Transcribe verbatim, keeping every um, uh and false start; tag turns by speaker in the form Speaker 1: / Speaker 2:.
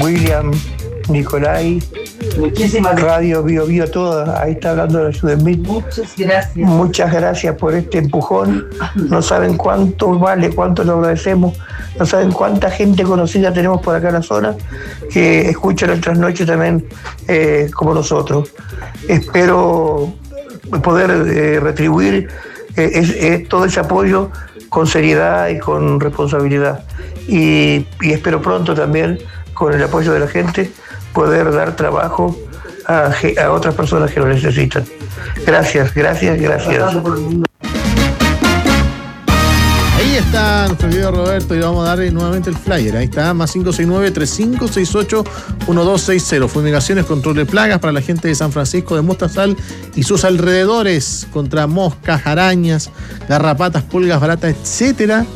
Speaker 1: William, Nicolai,
Speaker 2: muchísimas gracias.
Speaker 1: Radio Bio Bio toda, ahí está hablando la Sudemil.
Speaker 2: Muchas gracias.
Speaker 1: Muchas gracias por este empujón. No saben cuánto vale, cuánto lo agradecemos. No saben cuánta gente conocida tenemos por acá en la zona que escucha nuestras noches también eh, como nosotros. Espero poder eh, retribuir eh, es, es, todo ese apoyo con seriedad y con responsabilidad. Y, y espero pronto también, con el apoyo de la gente, poder dar trabajo a, a otras personas que lo necesitan. Gracias, gracias, gracias.
Speaker 3: Ahí está nuestro querido Roberto y vamos a darle nuevamente el flyer. Ahí está, más cinco seis nueve, tres cinco seis ocho, uno dos seis cero. Fumigaciones, control de plagas para la gente de San Francisco de Mostazal y sus alrededores contra moscas, arañas, garrapatas, pulgas, baratas, etcétera.